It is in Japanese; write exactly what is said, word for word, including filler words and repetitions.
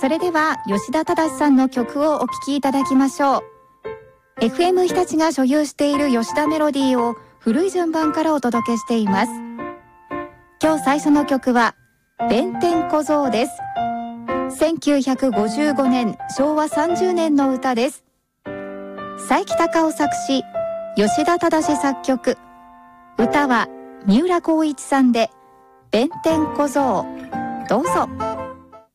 それでは吉田忠さんの曲をお聴きいただきましょう。 エフエム 日立が所有している吉田メロディーを古い順番からお届けしています。今日最初の曲は弁天小僧です。せんきゅうひゃくごじゅうごねんしょうわさんじゅうねんの歌です。佐伯隆夫作詞、吉田忠作曲、歌は三浦浩一さんで弁天小僧。どうぞ。